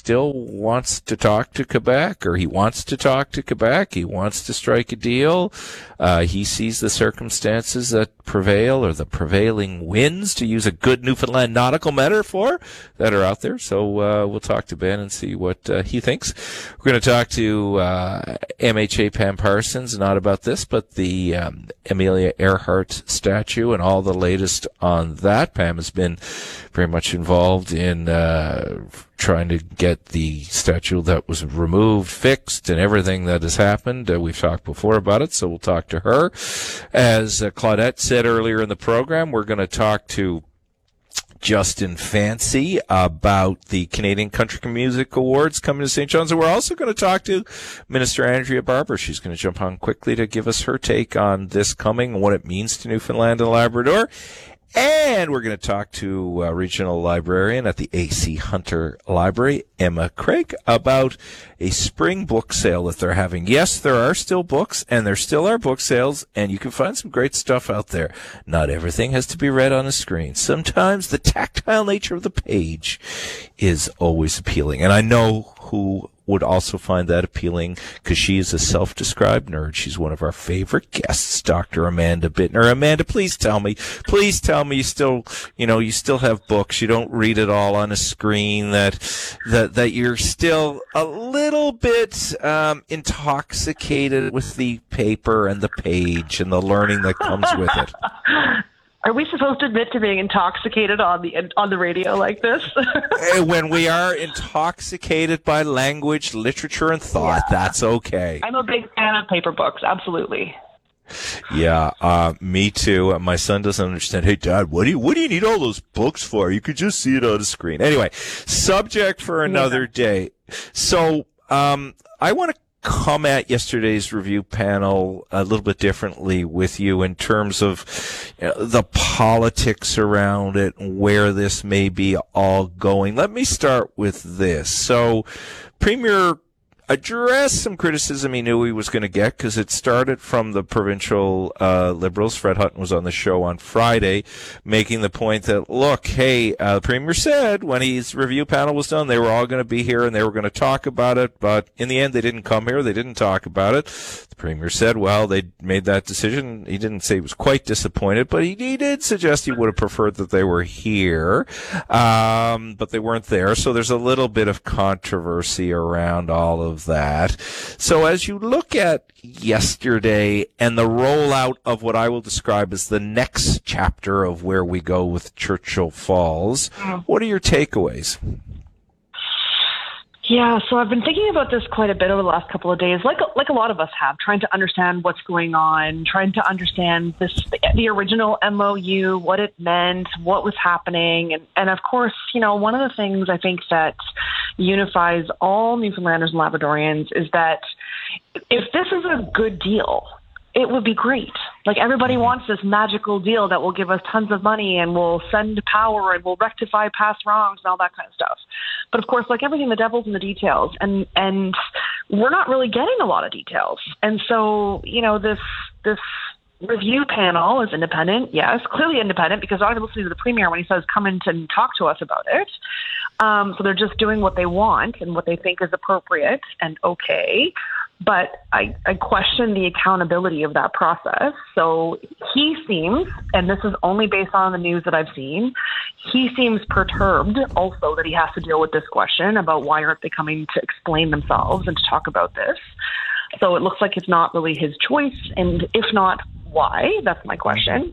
still wants to talk to Quebec, or he wants to talk to Quebec. He wants to strike a deal. He sees the circumstances that prevail, or the prevailing winds, to use a good Newfoundland nautical metaphor, that are out there. So we'll talk to Ben and see what he thinks. We're going to talk to MHA Pam Parsons, not about this, but the Amelia Earhart statue and all the latest on that. Pam has been very much involved in trying to get the statue that was removed fixed and everything that has happened. We've talked before about it, so we'll talk to her. As Claudette said earlier in the program, we're going to talk to Justin Fancy about the Canadian Country Music Awards coming to St. John's. And we're also going to talk to Minister Andrea Barber. She's going to jump on quickly to give us her take on this coming and what it means to Newfoundland and Labrador. And we're going to talk to regional librarian at the A.C. Hunter Library, Emma Craig, about a spring book sale that they're having. Yes, there are still books, and there still are book sales, and you can find some great stuff out there. Not everything has to be read on a screen. Sometimes the tactile nature of the page is always appealing. And I know who would also find that appealing, because she is a self-described nerd. She's one of our favorite guests, Dr. Amanda Bittner. Amanda, please tell me you still have books. You don't read it all on a screen, that you're still a little bit intoxicated with the paper and the page and the learning that comes with it. Are we supposed to admit to being intoxicated on the radio like this? When we are intoxicated by language, literature, and thought, that's okay. I'm a big fan of paper books, absolutely. Yeah, me too. My son doesn't understand. Hey, Dad, what do you need all those books for? You could just see it on a screen. Anyway, subject for another day. So, I want to come at yesterday's review panel a little bit differently with you in terms of the politics around it and where this may be all going. Let me start with this. So, Premier addressed some criticism he knew he was going to get, because it started from the provincial Liberals. Fred Hutton was on the show on Friday making the point that, look, hey, the Premier said when his review panel was done, they were all going to be here and they were going to talk about it, but in the end they didn't come here, they didn't talk about it. The Premier said, well, they made that decision. He didn't say he was quite disappointed, but he did suggest he would have preferred that they were here, but they weren't there. So there's a little bit of controversy around all of that. So as you look at yesterday and the rollout of what I will describe as the next chapter of where we go with Churchill Falls, what are your takeaways? Yeah, so I've been thinking about this quite a bit over the last couple of days, like a lot of us have, trying to understand what's going on, trying to understand the original MOU, what it meant, what was happening. And of course, one of the things I think that unifies all Newfoundlanders and Labradorians is that if this is a good deal, it would be great. Like, everybody wants this magical deal that will give us tons of money and will send power and will rectify past wrongs and all that kind of stuff. But of course, like everything, the devil's in the details, and we're not really getting a lot of details. And so, this review panel is independent, yes, clearly independent, because I'm listening to the Premier when he says come in and talk to us about it. So they're just doing what they want and what they think is appropriate and okay. But I question the accountability of that process. So he seems, and this is only based on the news that I've seen, he seems perturbed also that he has to deal with this question about why aren't they coming to explain themselves and to talk about this. So it looks like it's not really his choice. And if not, why? That's my question.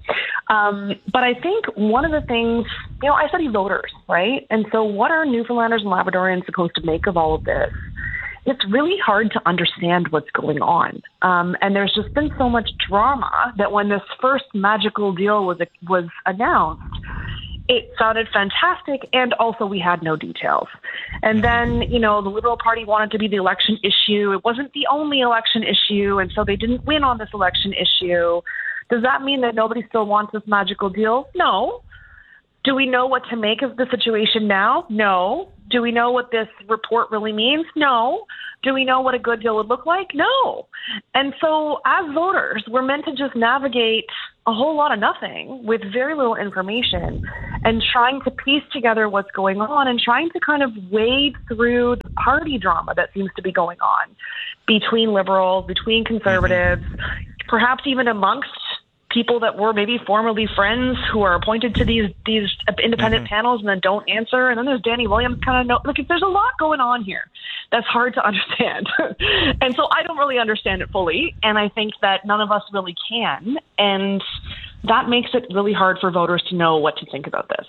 But I think one of the things, I study voters, right? And so what are Newfoundlanders and Labradorians supposed to make of all of this? It's really hard to understand what's going on. And there's just been so much drama that when this first magical deal was announced, it sounded fantastic, and also we had no details. And then, the Liberal Party wanted to be the election issue. It wasn't the only election issue, and so they didn't win on this election issue. Does that mean that nobody still wants this magical deal? No. Do we know what to make of the situation now? No. Do we know what this report really means? No. Do we know what a good deal would look like? No. And so as voters, we're meant to just navigate a whole lot of nothing with very little information and trying to piece together what's going on and trying to kind of wade through the party drama that seems to be going on between liberals, between conservatives, perhaps even amongst people that were maybe formerly friends who are appointed to these independent panels and then don't answer. And then there's Danny Williams there's a lot going on here that's hard to understand. And so I don't really understand it fully. And I think that none of us really can. And that makes it really hard for voters to know what to think about this.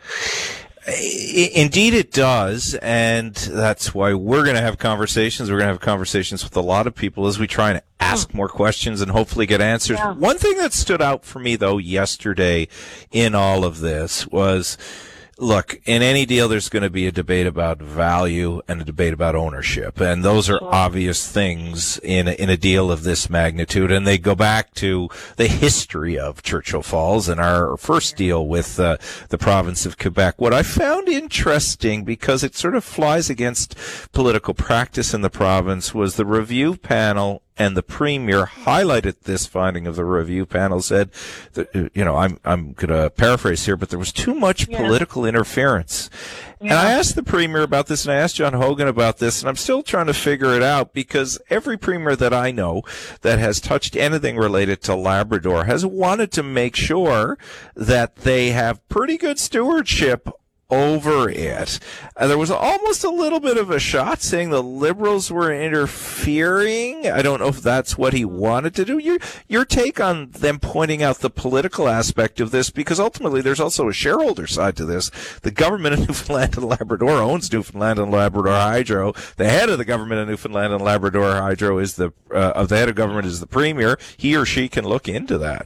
Indeed it does, and that's why we're going to have conversations. We're going to have conversations with a lot of people as we try and ask more questions and hopefully get answers. Yeah. One thing that stood out for me, though, yesterday in all of this was, look, in any deal there's going to be a debate about value and a debate about ownership, and those are obvious things in a deal of this magnitude, and they go back to the history of Churchill Falls and our first deal with the province of Quebec. What I found interesting, because it sort of flies against political practice in the province, was the review panel. And the premier highlighted this finding of the review panel, said that, I'm going to paraphrase here, but there was too much political interference. Yeah. And I asked the premier about this, and I asked John Hogan about this, and I'm still trying to figure it out, because every premier that I know that has touched anything related to Labrador has wanted to make sure that they have pretty good stewardship over it. There was almost a little bit of a shot saying the Liberals were interfering. I don't know if that's what he wanted to do. Your take on them pointing out the political aspect of this, because ultimately there's also a shareholder side to this. The government of Newfoundland and Labrador owns Newfoundland and Labrador Hydro. The head of the government of Newfoundland and Labrador Hydro is the head of government is the premier. He or she can look into that.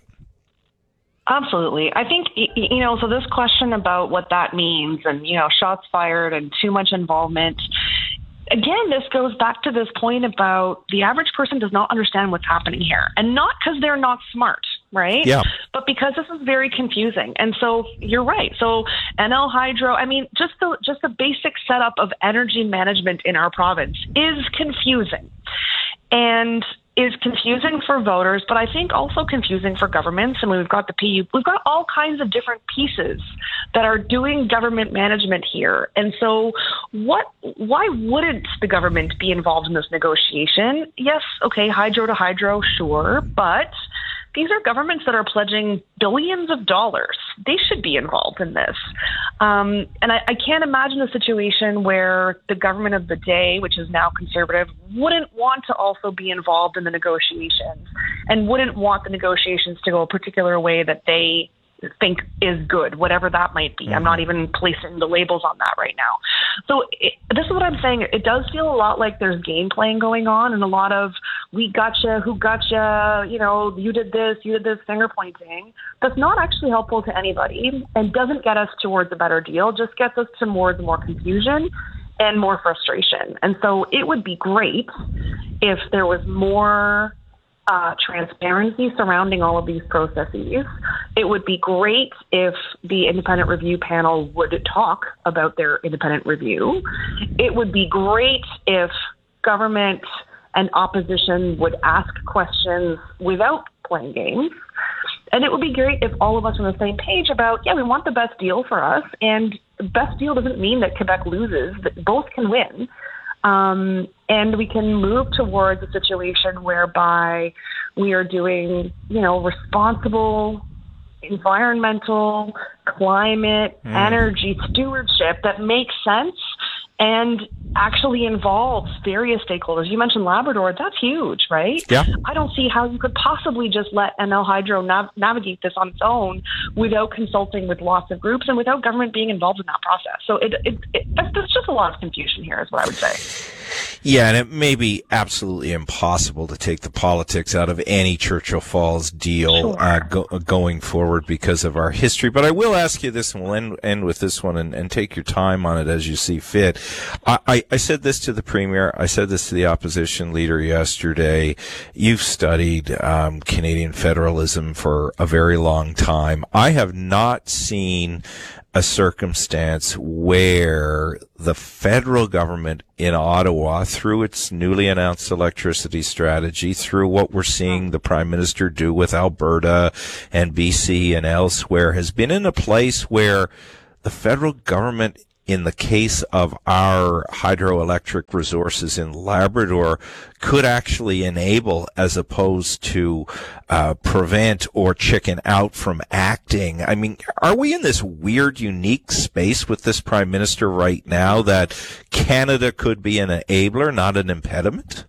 Absolutely. I think, so this question about what that means and, shots fired and too much involvement, again, this goes back to this point about the average person does not understand what's happening here. And not because they're not smart, right? Yeah. But because this is very confusing. And so you're right. So NL Hydro, just the basic setup of energy management in our province is confusing. And is confusing for voters, but I think also confusing for governments. And we've got the PU, we've got all kinds of different pieces that are doing government management here. And so why wouldn't the government be involved in this negotiation? Yes, okay, hydro to hydro, sure, but these are governments that are pledging billions of dollars. They should be involved in this. And I can't imagine a situation where the government of the day, which is now Conservative, wouldn't want to also be involved in the negotiations and wouldn't want the negotiations to go a particular way that they think is good, whatever that might be. Mm-hmm. I'm not even placing the labels on that right now. So this is what I'm saying. It does feel a lot like there's game playing going on and a lot of we gotcha, who gotcha, you did this, finger pointing. That's not actually helpful to anybody and doesn't get us towards a better deal, just gets us towards more confusion and more frustration. And so it would be great if there was more transparency surrounding all of these processes. It would be great if the independent review panel would talk about their independent review. It would be great if government and opposition would ask questions without playing games. And it would be great if all of us are on the same page about, we want the best deal for us. And the best deal doesn't mean that Quebec loses, that both can win. And we can move towards a situation whereby we are doing, responsible environmental, climate, energy stewardship that makes sense and actually involves various stakeholders. You mentioned Labrador. That's huge, right? Yeah. I don't see how you could possibly just let NL Hydro navigate this on its own without consulting with lots of groups and without government being involved in that process. So there's just a lot of confusion here is what I would say. Yeah, and it may be absolutely impossible to take the politics out of any Churchill Falls deal going forward because of our history. But I will ask you this, and we'll end with this one and take your time on it as you see fit. I said this to the Premier. I said this to the opposition leader yesterday. You've studied Canadian federalism for a very long time. I have not seen a circumstance where the federal government in Ottawa, through its newly announced electricity strategy, through what we're seeing the Prime Minister do with Alberta and BC and elsewhere, has been in a place where the federal government in the case of our hydroelectric resources in Labrador could actually enable as opposed to prevent or chicken out from acting. I mean, are we in this weird, unique space with this Prime Minister right now that Canada could be an enabler, not an impediment?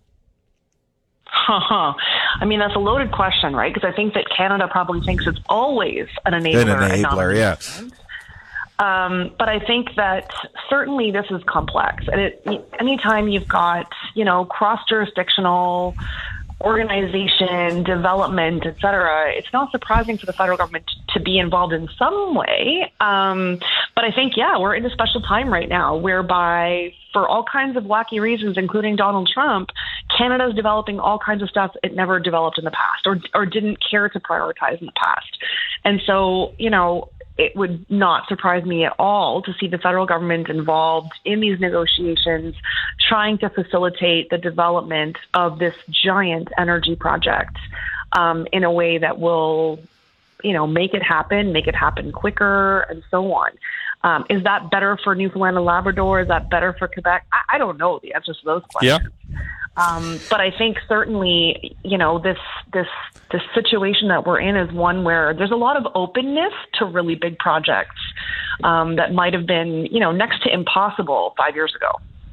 I mean, that's a loaded question, right? Because I think that Canada probably thinks it's always an enabler. An enabler, yeah. But I think that certainly this is complex. And anytime you've got, cross-jurisdictional organization, development, et cetera, it's not surprising for the federal government to be involved in some way. But I think, we're in a special time right now whereby, for all kinds of wacky reasons, including Donald Trump, Canada's developing all kinds of stuff it never developed in the past or didn't care to prioritize in the past. And so, it would not surprise me at all to see the federal government involved in these negotiations, trying to facilitate the development of this giant energy project in a way that will, make it happen quicker, and so on. Is that better for Newfoundland and Labrador? Is that better for Quebec? I don't know the answers to those questions. Yeah. But I think certainly, this situation that we're in is one where there's a lot of openness to really big projects that might have been, next to impossible 5 years ago.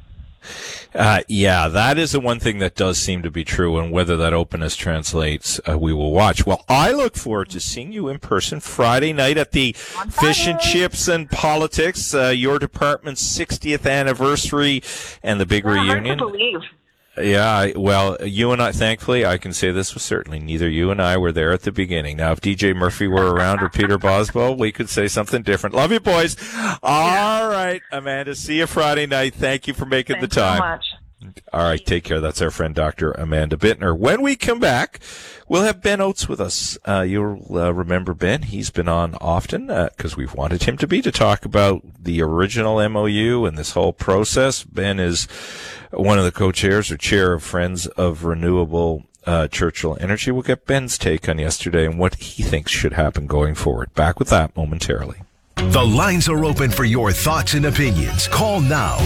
That is the one thing that does seem to be true, and whether that openness translates, we will watch. Well, I look forward to seeing you in person Friday night at the Fish and Chips and Politics, your department's 60th anniversary and the big reunion. Hard to believe. Yeah, well, you and I, thankfully, I can say this with certainty. Neither you and I were there at the beginning. Now, if DJ Murphy were around or Peter Boswell, we could say something different. Love you, boys. All right, Amanda, see you Friday night. Thank you for making the time. Thanks so much. All right, take care. That's our friend, Dr. Amanda Bittner. When we come back, we'll have Ben Oates with us. You'll remember Ben. He's been on often because we've wanted him to talk about the original MOU and this whole process. Ben is one of the co-chairs or chair of Friends of Renewable Churchill Energy. We'll get Ben's take on yesterday and what he thinks should happen going forward. Back with that momentarily. The lines are open for your thoughts and opinions. Call now,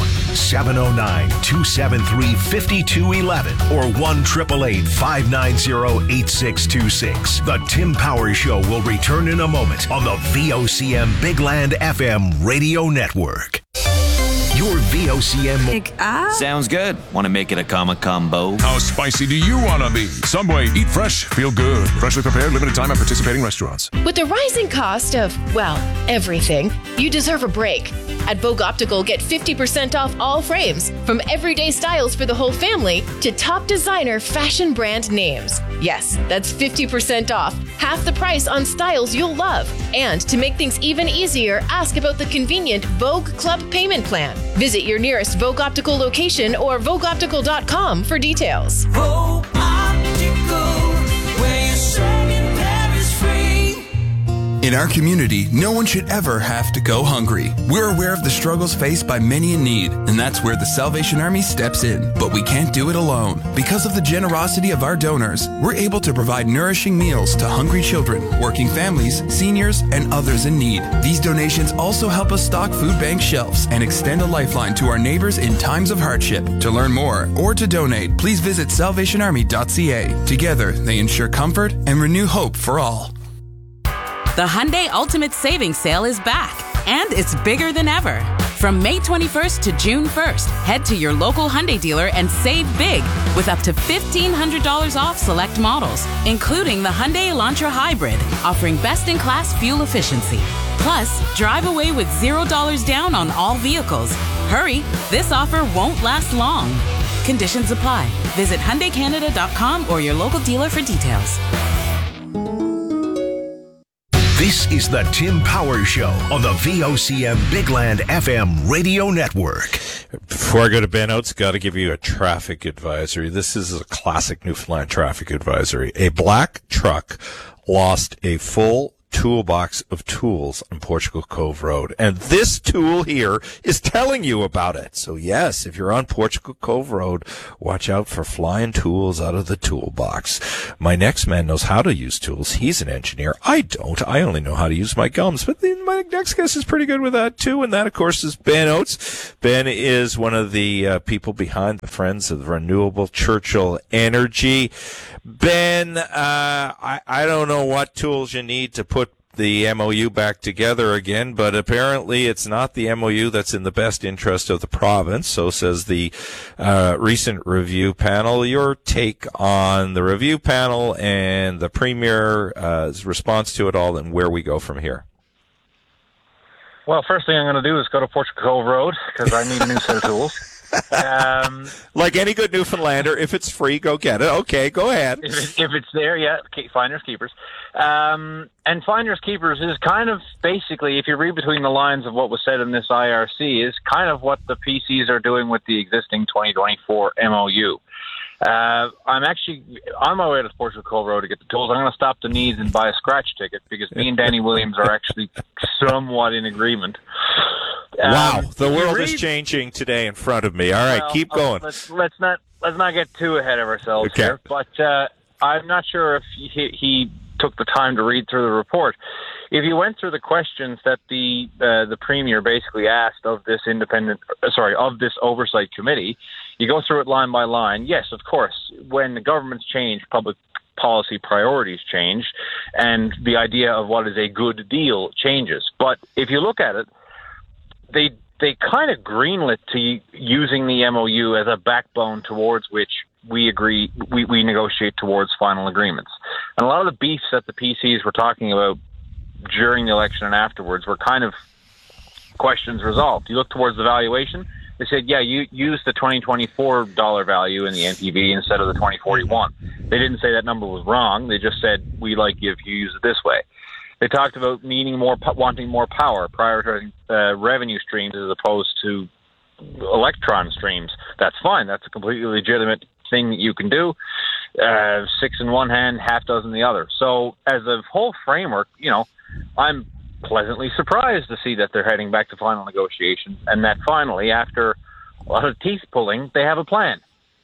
709-273-5211 or 1-888-590-8626. The Tim Powers Show will return in a moment on the VOCM Big Land FM radio network. Your VOCM. Sounds good. Want to make it a combo? How spicy do you want to be? Subway, eat fresh, feel good. Freshly prepared, limited time at participating restaurants. With the rising cost of, everything, you deserve a break. At Vogue Optical, get 50% off all frames, from everyday styles for the whole family to top designer fashion brand names. Yes, that's 50% off, half the price on styles you'll love. And to make things even easier, ask about the convenient Vogue Club payment plan. Visit your nearest Vogue Optical location or VogueOptical.com for details. Vogue Optical, where your shopping Paris free. In our community, no one should ever have to go hungry. We're aware of the struggles faced by many in need, and that's where the Salvation Army steps in. But we can't do it alone. Because of the generosity of our donors, we're able to provide nourishing meals to hungry children, working families, seniors, and others in need. These donations also help us stock food bank shelves and extend a lifeline to our neighbors in times of hardship. To learn more or to donate, please visit salvationarmy.ca. Together, they ensure comfort and renew hope for all. The Hyundai Ultimate Savings Sale is back, and it's bigger than ever. From May 21st to June 1st, head to your local Hyundai dealer and save big with up to $1,500 off select models, including the Hyundai Elantra Hybrid, offering best-in-class fuel efficiency. Plus, drive away with $0 down on all vehicles. Hurry, this offer won't last long. Conditions apply. Visit HyundaiCanada.com or your local dealer for details. This is the Tim Powers Show on the VOCM Big Land FM radio network. Before I go to Ben Oates, got to give you a traffic advisory. This is a classic Newfoundland traffic advisory. A black truck lost a full toolbox of tools on Portugal Cove Road. And this tool here is telling you about it. So yes, if you're on Portugal Cove Road, watch out for flying tools out of the toolbox. My next man knows how to use tools. He's an engineer. I don't. I only know how to use my gums. But my next guest is pretty good with that too. And that, of course, is Ben Oates. Ben is one of the people behind the Friends of Renewable Churchill Energy. Ben, I don't know what tools you need to put the MOU back together again, but apparently it's not the MOU that's in the best interest of the province. So says the recent review panel. Your take on the review panel and the Premier's response to it all, and where we go from here. Well, first thing I'm going to do is go to Portugal Cove Road because I need a new set of tools. Like any good Newfoundlander, if it's free, go get it. Okay, go ahead. If it's there, yeah, finders keepers. And finders keepers is kind of basically, if you read between the lines of what was said in this IRC, is kind of what the PCs are doing with the existing 2024 MOU. I'm on my way to Portugal Cove Road to get the tools. I'm going to stop the Needs and buy a scratch ticket because me and Danny Williams are actually somewhat in agreement. Wow, the world is changing today in front of me. All right, keep going. Let's not get too ahead of ourselves here. But I'm not sure if he took the time to read through the report. If you went through the questions that the Premier basically asked of this of this oversight committee, you go through it line by line. Yes, of course, when the governments change, public policy priorities change, and the idea of what is a good deal changes. But if you look at it, they kind of greenlit to using the MOU as a backbone towards which we agree, we negotiate towards final agreements. And a lot of the beefs that the PCs were talking about during the election and afterwards were kind of questions resolved. You look towards the valuation, they said, yeah, you use the 2024 dollar value in the NPV instead of the 2041. They didn't say that number was wrong. They just said, we like you if you use it this way. They talked about wanting more power, prioritizing revenue streams as opposed to electron streams. That's fine. That's a completely legitimate thing that you can do. 6 in one hand, half dozen in the other. So as a whole framework, I'm pleasantly surprised to see that they're heading back to final negotiations and that finally, after a lot of teeth pulling, they have a plan.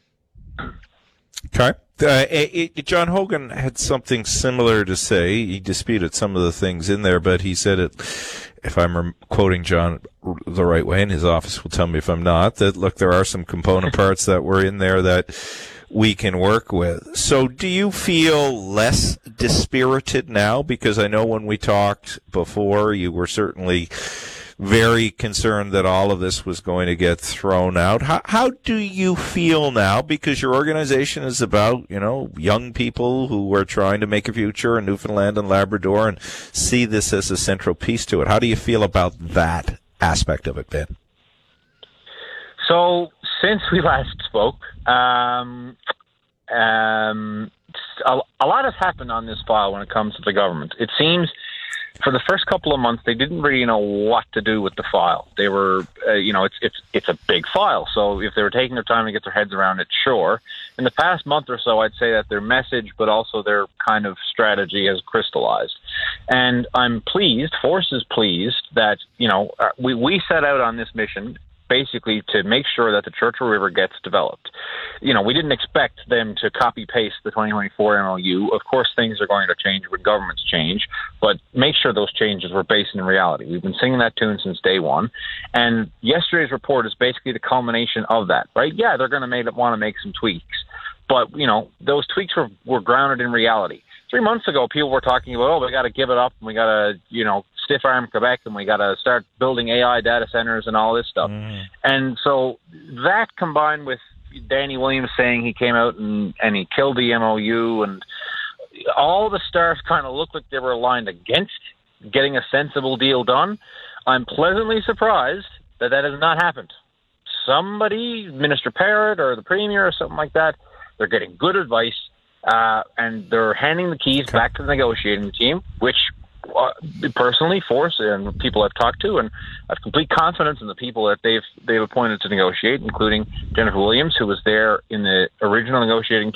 Okay. John Hogan had something similar to say. He disputed some of the things in there, but he said it, if I'm quoting John the right way, and his office will tell me if I'm not, that, look, there are some component parts that were in there that we can work with. So do you feel less dispirited now? Because I know when we talked before, you were certainly very concerned that all of this was going to get thrown out. How do you feel now? Because your organization is about, young people who are trying to make a future in Newfoundland and Labrador and see this as a central piece to it. How do you feel about that aspect of it, Ben? So since we last spoke, a lot has happened on this file when it comes to the government. It seems for the first couple of months, they didn't really know what to do with the file. They were, it's a big file. So if they were taking their time to get their heads around it, sure. In the past month or so, I'd say that their message, but also their kind of strategy has crystallized. And I'm pleased, Force is pleased that, we set out on this mission basically to make sure that the Churchill River gets developed. We didn't expect them to copy-paste the 2024 MOU. Of course, things are going to change when governments change, but make sure those changes were based in reality. We've been singing that tune since day one, and yesterday's report is basically the culmination of that, right? Yeah, they're going to want to make some tweaks, but, those tweaks were grounded in reality. 3 months ago, people were talking about, we got to give it up, and we got to, stiff arm Quebec, and we got to start building AI data centers and all this stuff. And so that combined with Danny Williams saying he came out and he killed the MOU, and all the stars kind of looked like they were aligned against getting a sensible deal done. I'm pleasantly surprised that has not happened. Somebody, Minister Parrott or the Premier or something like that, they're getting good advice, and they're handing the keys back to the negotiating team, which personally, Force and people I've talked to, and I have complete confidence in the people that they've appointed to negotiate, including Jennifer Williams, who was there in the original negotiating team,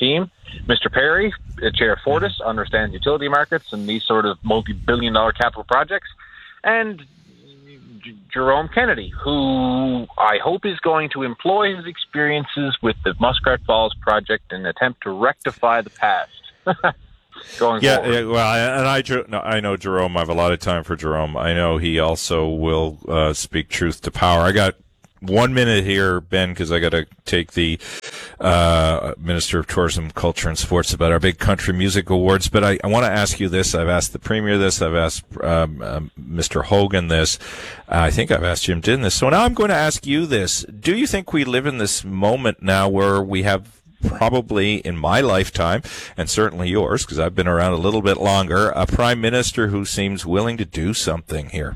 Mr. Perry, Chair Fortis, understands utility markets and these sort of multi-billion-dollar capital projects, and Jerome Kennedy, who I hope is going to employ his experiences with the Muskrat Falls project in an attempt to rectify the past. Going forward. Yeah, well, and I know Jerome. I have a lot of time for Jerome. I know he also will speak truth to power. I got 1 minute here, Ben, because I got to take the Minister of Tourism, Culture, and Sports about our big country music awards. But I want to ask you this. I've asked the Premier this. I've asked Mr. Hogan this. I think I've asked Jim Dinn this. So now I'm going to ask you this. Do you think we live in this moment now where we have probably in my lifetime, and certainly yours, because I've been around a little bit longer, a Prime Minister who seems willing to do something here?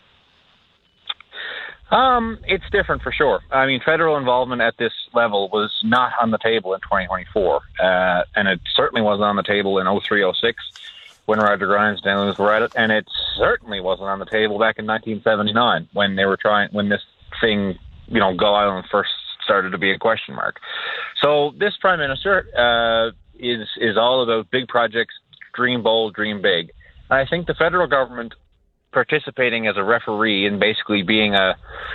It's different for sure. I mean, federal involvement at this level was not on the table in 2024, and it certainly wasn't on the table in 03-06 when Roger Grimes and Daniel Lewis were at it, and it certainly wasn't on the table back in 1979 when this thing, Gull Island first started to be a question mark. So this Prime Minister is all about big projects, dream bold, dream big. I think the federal government participating as a referee and basically being a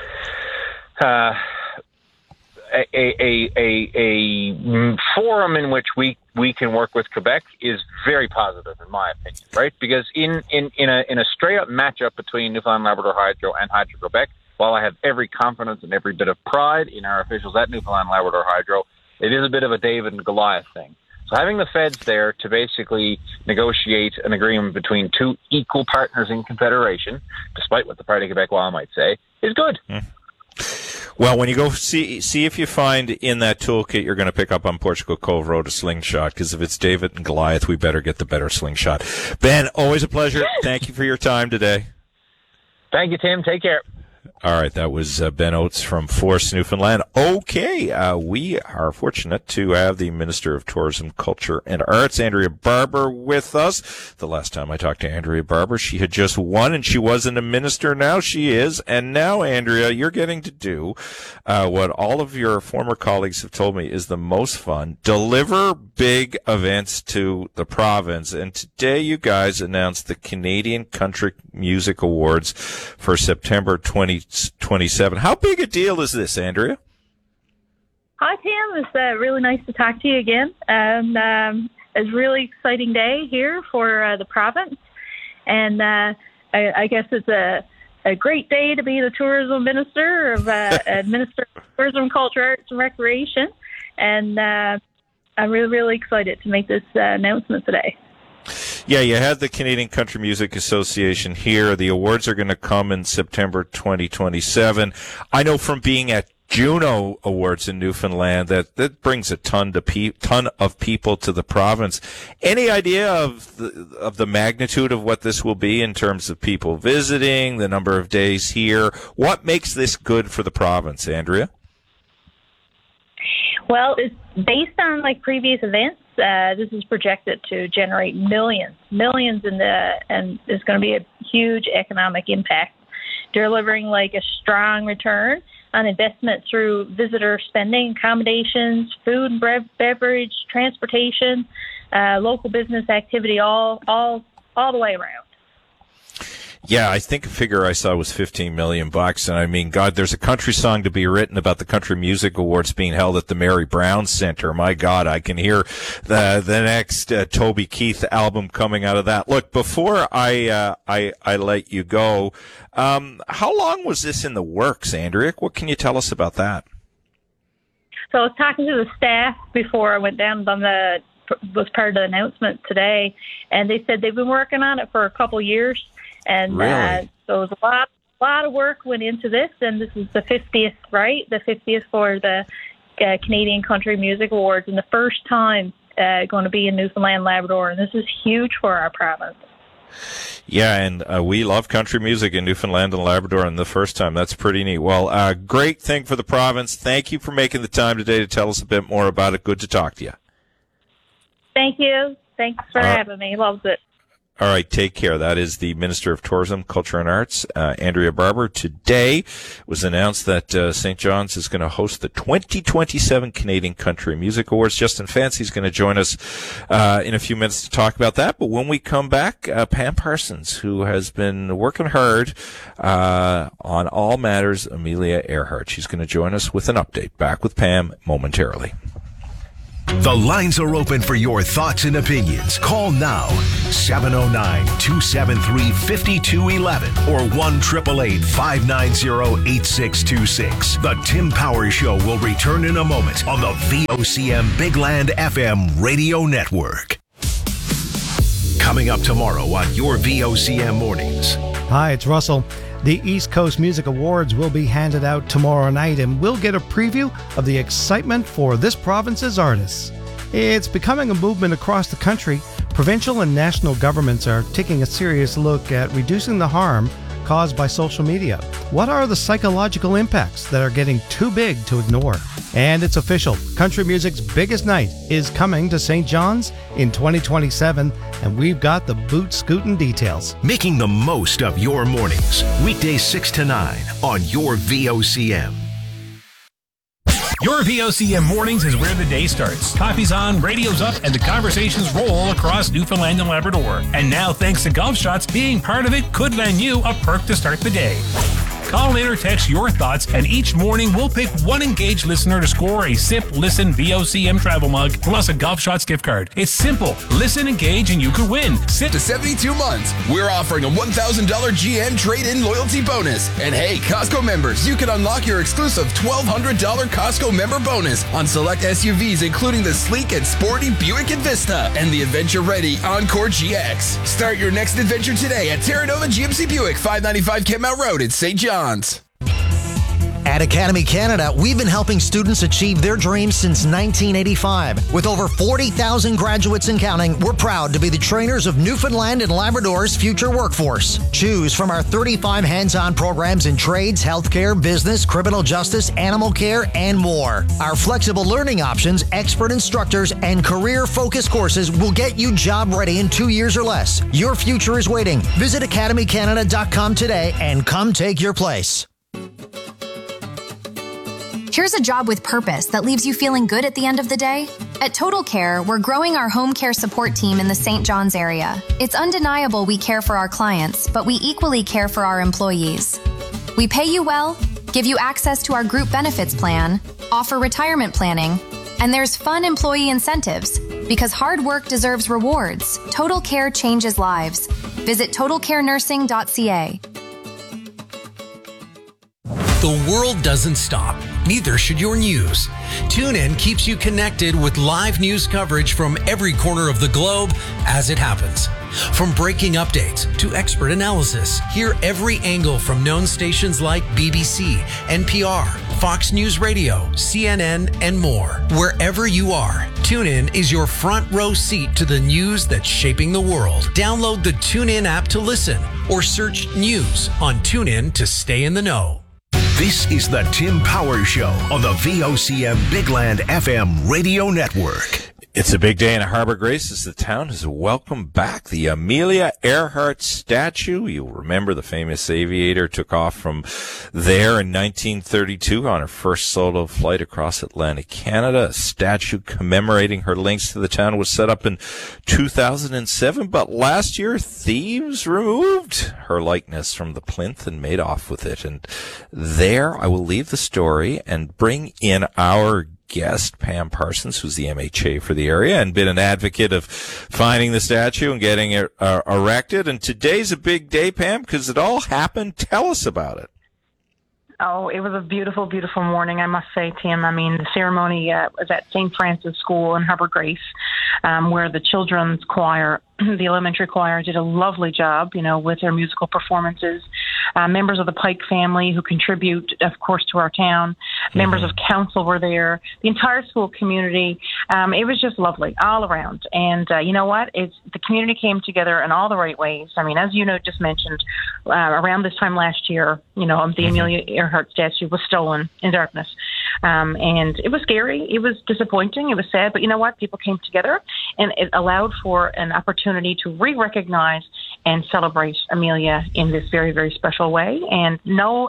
forum in which we can work with Quebec is very positive in my opinion, right? Because in a straight up matchup between Newfoundland Labrador Hydro and Hydro Quebec, while I have every confidence and every bit of pride in our officials at Newfoundland Labrador Hydro, it is a bit of a David and Goliath thing. So having the feds there to basically negotiate an agreement between two equal partners in Confederation, despite what the Parti Québécois might say, is good. Well, when you go see if you find in that toolkit you're going to pick up on Portugal Cove Road a slingshot, because if it's David and Goliath, we better get the better slingshot. Ben, always a pleasure. Thank you for your time today. Thank you, Tim. Take care. All right, that was Ben Oates from Force, Newfoundland. Okay, we are fortunate to have the Minister of Tourism, Culture, and Arts, Andrea Barber, with us. The last time I talked to Andrea Barber, she had just won, and she wasn't a minister. Now she is. And now, Andrea, you're getting to do what all of your former colleagues have told me is the most fun: deliver big events to the province. And today you guys announced the Canadian Country Music Awards for September 2027. How big a deal is this, Andrea? Hi, Tim. It's really nice to talk to you again. It's a really exciting day here for the province. And I guess it's a great day to be the tourism minister of Minister of Tourism, Culture, Arts, and Recreation. And I'm really, really excited to make this announcement today. Yeah, you had the Canadian Country Music Association here. The awards are going to come in September 2027. I know from being at Juno Awards in Newfoundland that brings a ton of people to the province. Any idea of the magnitude of what this will be in terms of people visiting, the number of days here? What makes this good for the province, Andrea? Well, it's based on previous events. This is projected to generate millions, and it's going to be a huge economic impact, delivering a strong return on investment through visitor spending, accommodations, food and beverage, transportation, local business activity, all the way around. Yeah, I think a figure I saw was $15 million. And I mean, God, there's a country song to be written about the Country Music Awards being held at the Mary Brown Center. My God, I can hear the next Toby Keith album coming out of that. Look, before I let you go, how long was this in the works, Andrea? What can you tell us about that? So I was talking to the staff before I went down was part of the announcement today, and they said they've been working on it for a couple years. And really? So it was a lot of work went into this, and this is the 50th, right? The 50th for the Canadian Country Music Awards, and the first time going to be in Newfoundland, Labrador, and this is huge for our province. Yeah, and we love country music in Newfoundland and Labrador, and the first time, that's pretty neat. Well, great thing for the province. Thank you for making the time today to tell us a bit more about it. Good to talk to you. Thank you. Thanks for having me. Loved it. All right, take care. That is the Minister of Tourism, Culture and Arts, Andrea Barber. Today was announced that St. John's is going to host the 2027 Canadian Country Music Awards. Justin Fancy is going to join us in a few minutes to talk about that. But when we come back, Pam Parsons, who has been working hard on all matters Amelia Earhart. She's going to join us with an update. Back with Pam momentarily. The lines are open for your thoughts and opinions. Call now, 709-273-5211 or 1-888-590-8626. The Tim Powers Show will return in a moment on the VOCM Big Land FM radio network. Coming up tomorrow on your VOCM mornings. Hi, it's Russell. The East Coast Music Awards will be handed out tomorrow night, and we'll get a preview of the excitement for this province's artists. It's becoming a movement across the country. Provincial and national governments are taking a serious look at reducing the harm caused by social media. What are the psychological impacts that are getting too big to ignore? And it's official. Country music's biggest night is coming to St. John's in 2027, and we've got the boot-scootin' details. Making the most of your mornings. Weekdays 6 to 9 on your VOCM. Your VOCM mornings is where the day starts. Coffee's on, radio's up, and the conversations roll across Newfoundland and Labrador. And now, thanks to Golf Shots, being part of it could lend you a perk to start the day. Call in or text your thoughts, and each morning we'll pick one engaged listener to score a Sip Listen VOCM travel mug plus a Golf Shots gift card. It's simple. Listen, engage, and you could win. Sip to 72 months. We're offering a $1,000 GM trade-in loyalty bonus. And hey, Costco members, you can unlock your exclusive $1,200 Costco member bonus on select SUVs, including the sleek and sporty Buick Envista and the adventure-ready Encore GX. Start your next adventure today at Terra Nova GMC Buick, 595 Kenmount Road in St. John's. At Academy Canada, we've been helping students achieve their dreams since 1985. With over 40,000 graduates and counting, we're proud to be the trainers of Newfoundland and Labrador's future workforce. Choose from our 35 hands-on programs in trades, healthcare, business, criminal justice, animal care, and more. Our flexible learning options, expert instructors, and career-focused courses will get you job ready in 2 years or less. Your future is waiting. Visit academycanada.com today and come take your place. Here's a job with purpose that leaves you feeling good at the end of the day. At Total Care, we're growing our home care support team in the St. John's area. It's undeniable we care for our clients, but we equally care for our employees. We pay you well, give you access to our group benefits plan, offer retirement planning, and there's fun employee incentives. Because hard work deserves rewards, Total Care changes lives. Visit totalcarenursing.ca. The world doesn't stop. Neither should your news. TuneIn keeps you connected with live news coverage from every corner of the globe as it happens. From breaking updates to expert analysis, hear every angle from known stations like BBC, NPR, Fox News Radio, CNN, and more. Wherever you are, TuneIn is your front row seat to the news that's shaping the world. Download the TuneIn app to listen or search news on TuneIn to stay in the know. This is the Tim Powers Show on the VOCM Big Land FM radio network. It's a big day in Harbour Grace as the town has welcomed back the Amelia Earhart statue. You'll remember the famous aviator took off from there in 1932 on her first solo flight across Atlantic Canada. A statue commemorating her links to the town was set up in 2007, but last year thieves removed her likeness from the plinth and made off with it. And there I will leave the story and bring in our guest, Pam Parsons, who's the MHA for the area and been an advocate of finding the statue and getting it erected. And today's a big day, Pam, because it all happened. Tell us about it. Oh, it was a beautiful, beautiful morning, I must say, Tim. I mean, the ceremony was at St. Francis School in Harbour Grace, where the children's choir, the elementary choir, did a lovely job, with their musical performances. Members of the Pike family who contribute, of course, to our town. Members of council were there. The entire school community. It was just lovely all around. And you know what? The community came together in all the right ways. I mean, as just mentioned, around this time last year, the Amelia Earhart statue was stolen in darkness. And it was scary. It was disappointing. It was sad. But you know what? People came together and it allowed for an opportunity to re-recognize and celebrate Amelia in this very, very special way. And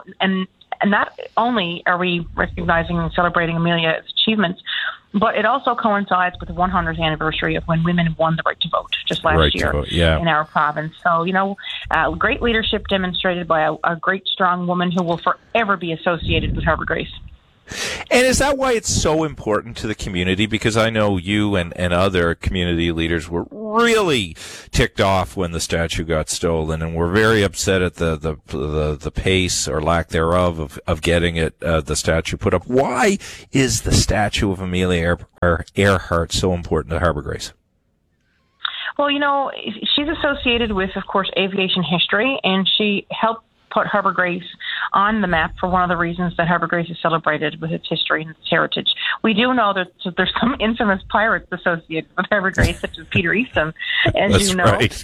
not only are we recognizing and celebrating Amelia's achievements, but it also coincides with the 100th anniversary of when women won the right to vote just last year in our province. So, great leadership demonstrated by a great, strong woman who will forever be associated with Harbour Grace. And is that why it's so important to the community? Because I know you and other community leaders were really ticked off when the statue got stolen, and were very upset at the pace or lack thereof of getting the statue put up. Why is the statue of Amelia Earhart so important to Harbour Grace? Well, she's associated with, of course, aviation history, and she helped put Harbour Grace on the map for one of the reasons that Harbour Grace is celebrated with its history and its heritage. We do know that there's some infamous pirates associated with Harbour Grace, such as Peter Eastham, as That's you know. Right.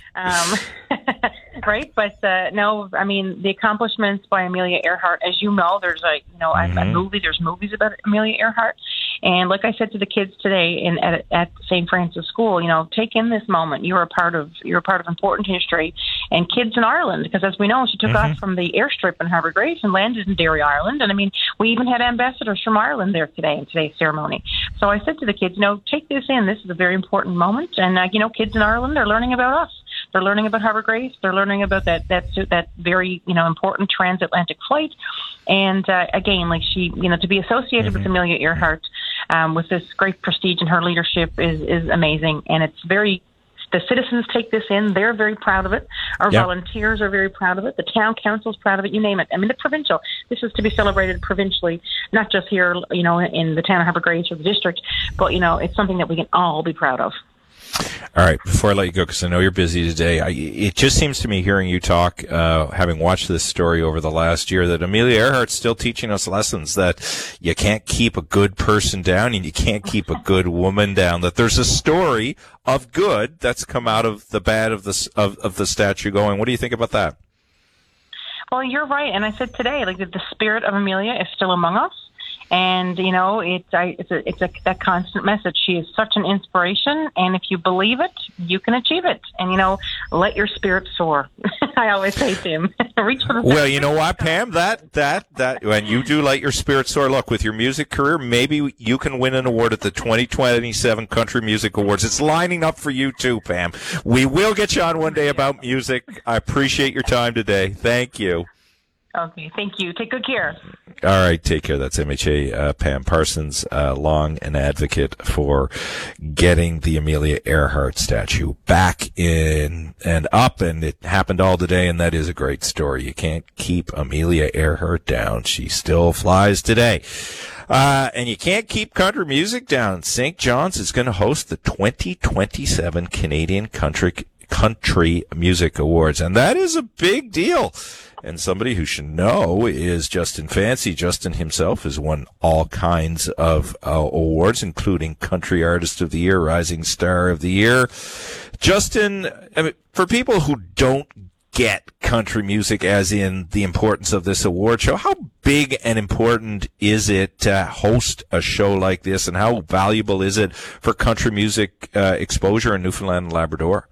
Right? But no, I mean, the accomplishments by Amelia Earhart, as you know, there's there's movies about Amelia Earhart. And like I said to the kids today at St. Francis School, take in this moment. You're a part of important history. And kids in Ireland, because as we know, she took off from the airstrip in Harbour Grace and landed in Derry, Ireland. And I mean, we even had ambassadors from Ireland there today in today's ceremony. So I said to the kids, take this in. This is a very important moment. And, kids in Ireland are learning about us. They're learning about Harbour Grace. They're learning about that very, important transatlantic flight. And again, to be associated with Amelia Earhart with this great prestige in her leadership is amazing. And it's the citizens take this in. They're very proud of it. Our volunteers are very proud of it. The town council is proud of it. You name it. I mean, this is to be celebrated provincially, not just here, in the town of Harbour Grace or the district, but, it's something that we can all be proud of. All right, before I let you go, because I know you're busy today, it just seems to me, hearing you talk, having watched this story over the last year, that Amelia Earhart's still teaching us lessons, that you can't keep a good person down and you can't keep a good woman down, that there's a story of good that's come out of the bad of the statue going. What do you think about that? Well, you're right. And I said today, the spirit of Amelia is still among us. And, it's that constant message. She is such an inspiration. And if you believe it, you can achieve it. And, let your spirit soar. I always say to him, reach for the Well, you know what, Pam? That when you do let your spirit soar, look, with your music career, maybe you can win an award at the 2027 Country Music Awards. It's lining up for you too, Pam. We will get you on one day about music. I appreciate your time today. Thank you. Okay, thank you. Take good care. All right, take care. That's MHA Pam Parsons, long an advocate for getting the Amelia Earhart statue back in and up, and it happened all today, and that is a great story. You can't keep Amelia Earhart down. She still flies today. And you can't keep country music down. St. John's is going to host the 2027 Canadian Country Music Awards, and that is a big deal. And somebody who should know is Justin Fancy. Justin himself has won all kinds of awards, including Country Artist of the Year, Rising Star of the Year. Justin, I mean, for people who don't get country music as in the importance of this award show, how big and important is it to host a show like this, and how valuable is it for country music exposure in Newfoundland and Labrador?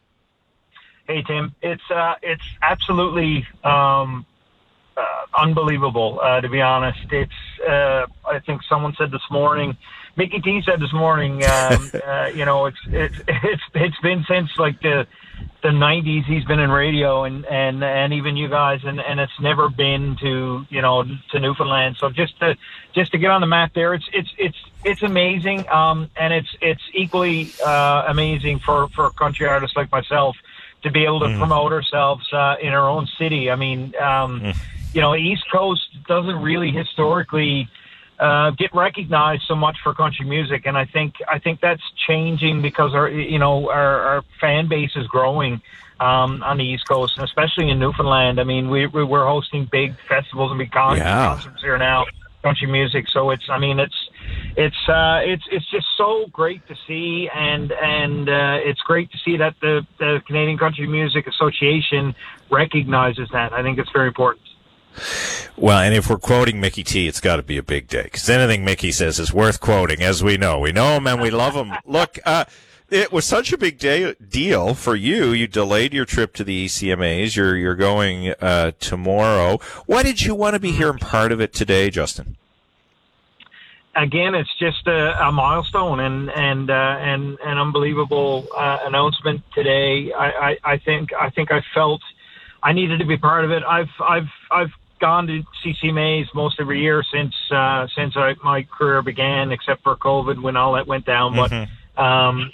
Hey, Tim, it's absolutely unbelievable, to be honest. It's I think someone said this morning, Mickey T said this morning, it's been since like the 90s he's been in radio and even you guys, and it's never been to Newfoundland. So just to get on the map there, it's amazing, and it's equally amazing for country artists like myself to be able to promote ourselves in our own city. I mean, East Coast doesn't really historically get recognized so much for country music, and I think that's changing because our fan base is growing on the East Coast, and especially in Newfoundland. I mean, we're hosting big festivals and big concerts here now, country music. So it's just so great to see, and it's great to see that the Canadian Country Music Association recognizes that. I think it's very important. Well, and if we're quoting Mickey T, it's got to be a big day, because anything Mickey says is worth quoting, as we know. We know him and we love him. Look, it was such a big deal for you. You delayed your trip to the ECMAs. You're going tomorrow. Why did you want to be here and part of it today, Justin? Again, it's just a milestone and an unbelievable announcement today. I think I felt I needed to be part of it. I've gone to CCMAs most every year since my career began, except for COVID when all that went down. But I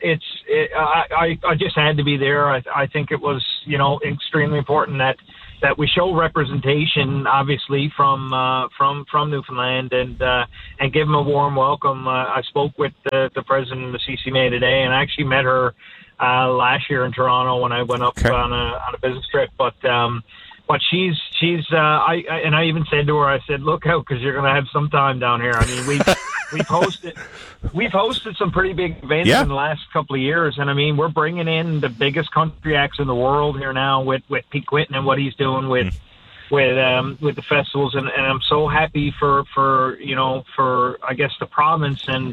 just had to be there. I think it was extremely important that we show representation, obviously from Newfoundland, and give them a warm welcome. I spoke with the president of the CCMA today, and I actually met her last year in Toronto when I went up on a business trip. But she's I even said to her, I said, look out, because you're going to have some time down here. I mean, we've hosted some pretty big events in the last couple of years, and I mean, we're bringing in the biggest country acts in the world here now with Pete Quinton and what he's doing with the festivals, and I'm so happy for I guess the province and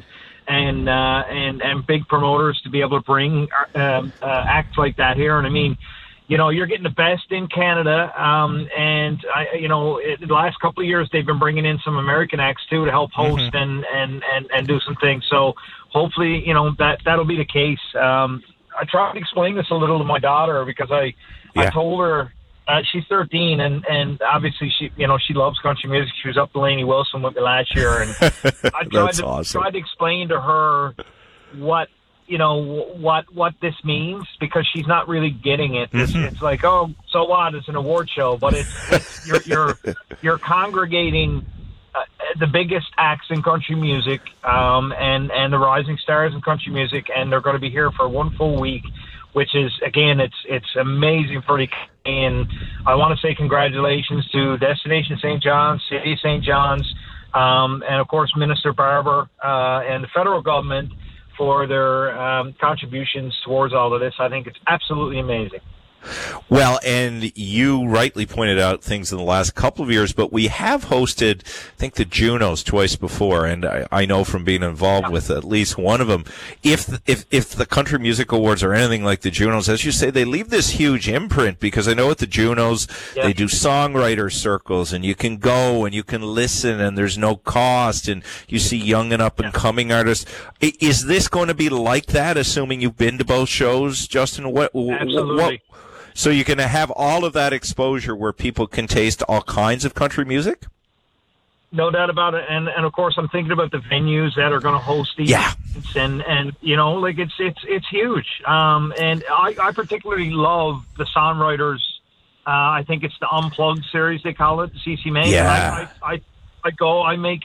big promoters to be able to bring acts like that here. And I mean, you're getting the best in Canada, and the last couple of years they've been bringing in some American acts too to help host and do some things. So hopefully, that'll be the case. I tried to explain this a little to my daughter because I told her she's 13 and obviously she loves country music. She was up to Lainey Wilson with me last year, and I tried to explain to her what this means, because she's not really getting it. It's like, oh, so what? It's an award show, but it's you're congregating the biggest acts in country music, and the rising stars in country music, and they're going to be here for one full week, which is, again, it's amazing for the. And I want to say congratulations to Destination St. John's, City of St. John's, and of course Minister Barber and the federal government for their contributions towards all of this. I think it's absolutely amazing. Well, and you rightly pointed out things in the last couple of years, but we have hosted, I think, the Junos twice before, and I know from being involved with at least one of them, if the Country Music Awards are anything like the Junos, as you say, they leave this huge imprint, because I know at the Junos, they do songwriter circles, and you can go and you can listen, and there's no cost, and you see young and up-and-coming artists. Is this going to be like that, assuming you've been to both shows, Justin? Absolutely. So you're going to have all of that exposure where people can taste all kinds of country music? No doubt about it. And of course, I'm thinking about the venues that are going to host these events, and it's huge. And I particularly love the songwriters. I think it's the Unplugged series, they call it, the CCMA. Yeah. I make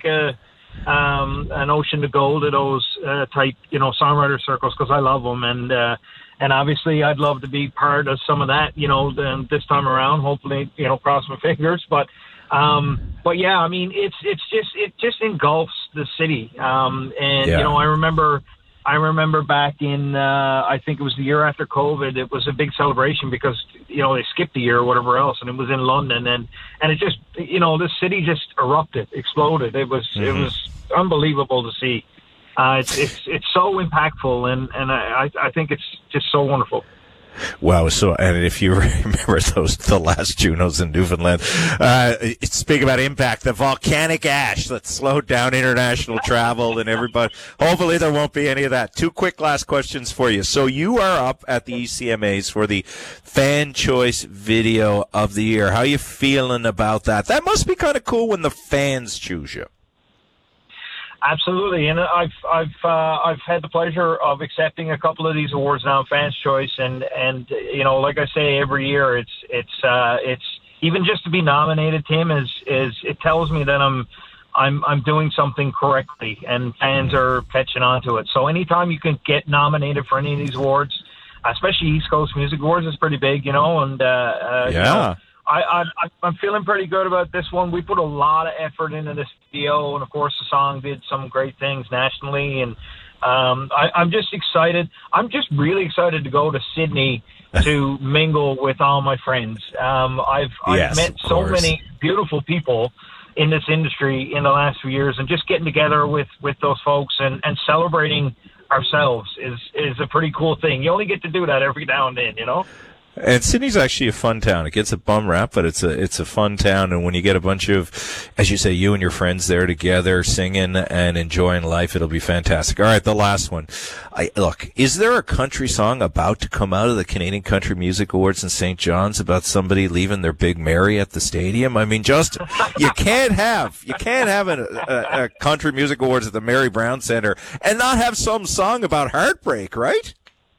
an ocean to go to those type, songwriter circles, because I love them. And obviously, I'd love to be part of some of that, this time around. Hopefully, cross my fingers. But yeah, I mean, it just engulfs the city. I remember back in I think it was the year after COVID. It was a big celebration because they skipped a year or whatever else, and it was in London, and it just this city just erupted, exploded. It was unbelievable to see. It's so impactful, and I think it's just so wonderful. Wow. So, and if you remember the last Junos in Newfoundland, speak about impact, the volcanic ash that slowed down international travel and everybody. Hopefully there won't be any of that. Two quick last questions for you. So you are up at the ECMAs for the Fan Choice Video of the Year. How are you feeling about that? That must be kind of cool when the fans choose you. Absolutely, and I've had the pleasure of accepting a couple of these awards now, Fans Choice, and like I say every year, it's even just to be nominated, Tim, is it tells me that I'm doing something correctly, and fans are catching on to it. So anytime you can get nominated for any of these awards, especially East Coast Music Awards, is pretty big, I'm feeling pretty good about this one. We put a lot of effort into this video, and of course the song did some great things nationally, and I'm just excited. I'm just really excited to go to Sydney to mingle with all my friends. I've met so many beautiful people in this industry in the last few years, and just getting together with those folks and celebrating ourselves is a pretty cool thing. You only get to do that every now and then, you know? And Sydney's actually a fun town. It gets a bum rap, but it's a fun town. And when you get a bunch of, as you say, you and your friends there together singing and enjoying life, it'll be fantastic. All right, the last one. Look, is there a country song about to come out of the Canadian Country Music Awards in St. John's about somebody leaving their Big Mary at the stadium? I mean, Justin, you can't have a Country Music Awards at the Mary Brown Center and not have some song about heartbreak, right?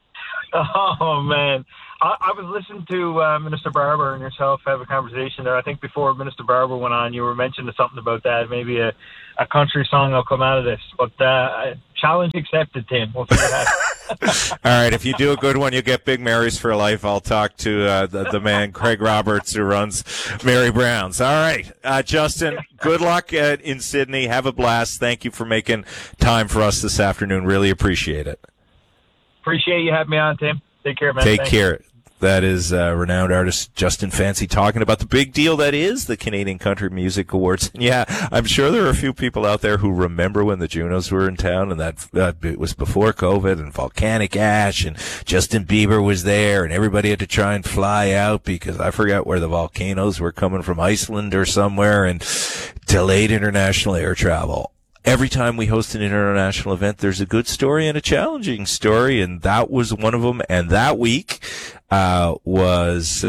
Oh, man. I was listening to Minister Barber and yourself have a conversation there. I think before Minister Barber went on, you were mentioning something about that. Maybe a country song will come out of this. But challenge accepted, Tim. We'll figure that out. All right, if you do a good one, you get Big Marys for life. I'll talk to the man, Craig Roberts, who runs Mary Brown's. All right, Justin, good luck in Sydney. Have a blast. Thank you for making time for us this afternoon. Really appreciate it. Appreciate you having me on, Tim. Take care, man. Take care. That is renowned artist Justin Fancy talking about the big deal that is the Canadian Country Music Awards. And yeah, I'm sure there are a few people out there who remember when the Junos were in town, and that it was before COVID and volcanic ash, and Justin Bieber was there, and everybody had to try and fly out because I forgot where the volcanoes were coming from, Iceland or somewhere, and delayed international air travel. Every time we host an international event, there's a good story and a challenging story, and that was one of them. And that week was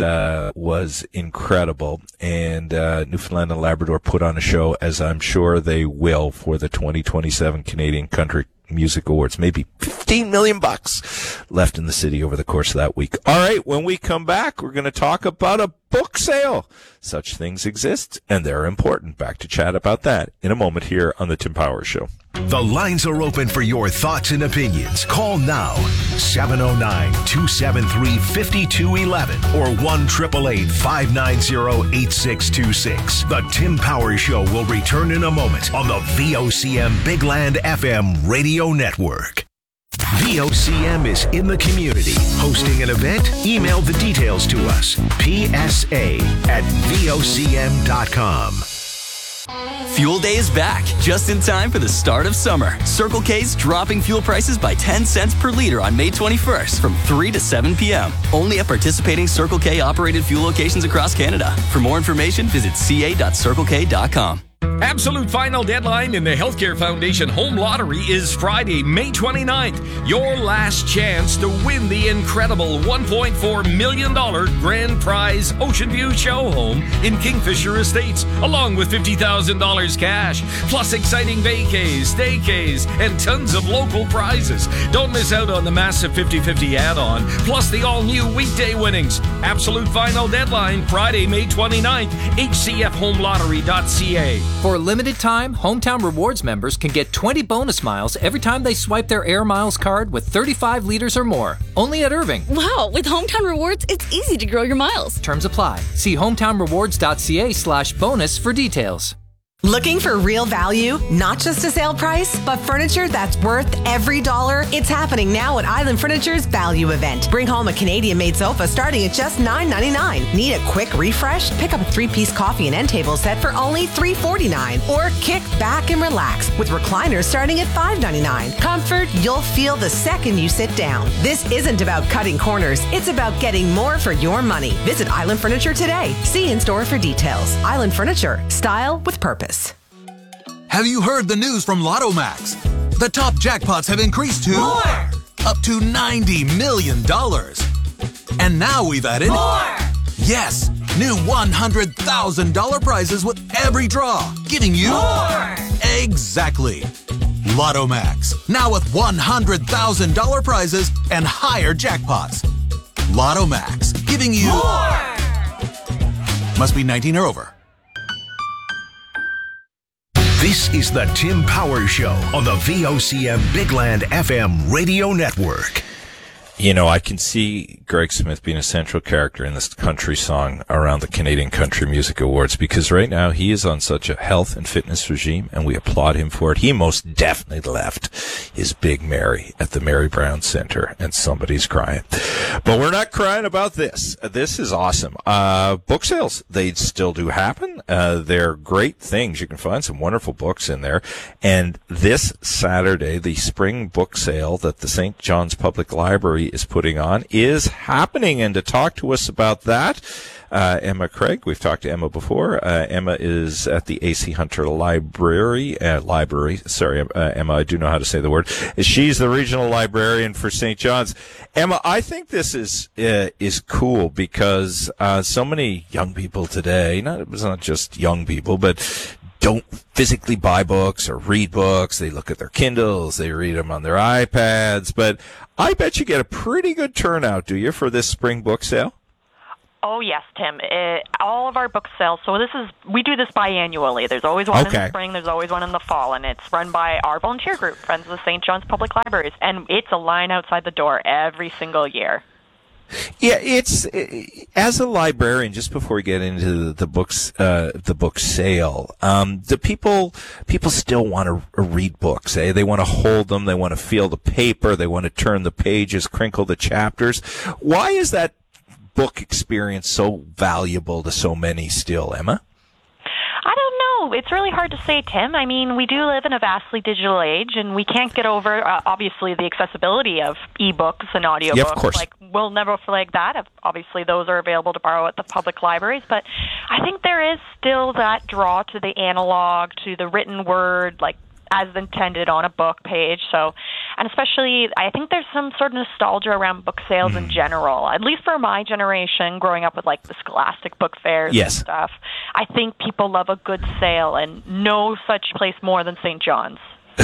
incredible. And Newfoundland and Labrador put on a show, as I'm sure they will, for the 2027 Canadian Country Music Awards. Maybe $15 million left in the city over the course of that week. All right, when we come back, we're going to talk about a book sale. Such things exist, and they're important. Back to chat about that in a moment here on the Tim Powers Show. The lines are open for your thoughts and opinions. Call now, 709-273-5211 or 1-888-590-8626. The Tim Powers Show will return in a moment on the VOCM Big Land FM radio network. VOCM is in the community. Hosting an event? Email the details to us. PSA@VOCM.com. Fuel Day is back, just in time for the start of summer. Circle K's dropping fuel prices by 10 cents per liter on May 21st from 3 to 7 p.m. Only at participating Circle K operated fuel locations across Canada. For more information, visit ca.circlek.com. Absolute final deadline in the Healthcare Foundation Home Lottery is Friday, May 29th. Your last chance to win the incredible $1.4 million grand prize Ocean View show home in Kingfisher Estates, along with $50,000 cash, plus exciting vacays, staycays, and tons of local prizes. Don't miss out on the massive 50-50 add-on, plus the all-new weekday winnings. Absolute final deadline, Friday, May 29th, hcfhomelottery.ca. For a limited time, Hometown Rewards members can get 20 bonus miles every time they swipe their Air Miles card with 35 liters or more. Only at Irving. Wow, with Hometown Rewards, it's easy to grow your miles. Terms apply. See hometownrewards.ca/bonus for details. Looking for real value? Not just a sale price, but furniture that's worth every dollar? It's happening now at Island Furniture's Value Event. Bring home a Canadian-made sofa starting at just $9.99. Need a quick refresh? Pick up a 3-piece coffee and end table set for only $3.49. Or kick back and relax with recliners starting at $5.99. Comfort you'll feel the second you sit down. This isn't about cutting corners. It's about getting more for your money. Visit Island Furniture today. See in-store for details. Island Furniture. Style with purpose. Have you heard the news from Lotto Max? The top jackpots have increased to more! Up to $90 million. And now we've added more! Yes, new $100,000 prizes with every draw, giving you more! Exactly. Lotto Max, now with $100,000 prizes and higher jackpots. Lotto Max, giving you more! Must be 19 or over. This is the Tim Powers Show on the VOCM Big Land FM radio network. You know, I can see Greg Smith being a central character in this country song around the Canadian Country Music Awards, because right now he is on such a health and fitness regime, and we applaud him for it. He most definitely left his Big Mary at the Mary Brown Center, and somebody's crying. But we're not crying about this. This is awesome. Book sales, they still do happen. They're great things. You can find some wonderful books in there. And this Saturday, the spring book sale that the St. John's Public Library is putting on is happening. And to talk to us about that, Emma Craig. We've talked to Emma before. Emma is at the A.C. Hunter Library. Emma, I do know how to say the word. She's the regional librarian for St. John's. Emma, I think this is cool because so many young people today, it's not just young people, but don't physically buy books or read books. They look at their Kindles, they read them on their iPads. But I bet you get a pretty good turnout, do you, for this spring book sale? Oh, yes, Tim. All of our book sales, so we do this biannually. There's always one in the spring, there's always one in the fall, and it's run by our volunteer group, Friends of the St. John's Public Libraries, and it's a line outside the door every single year. Yeah, it's as a librarian. Just before we get into the books, the book sale, the people still want to read books. They want to hold them. They want to feel the paper. They want to turn the pages, crinkle the chapters. Why is that book experience so valuable to so many still, Emma? I don't know. It's really hard to say, Tim. I mean, we do live in a vastly digital age, and we can't get over, obviously, the accessibility of e-books and audiobooks. Yeah, of course. Like, we'll never flag that. Obviously, those are available to borrow at the public libraries. But I think there is still that draw to the analog, to the written word, like, as intended on a book page. So, and especially, I think there's some sort of nostalgia around book sales in general, at least for my generation, growing up with like the Scholastic book fairs and stuff. I think people love a good sale, and no such place more than St. John's.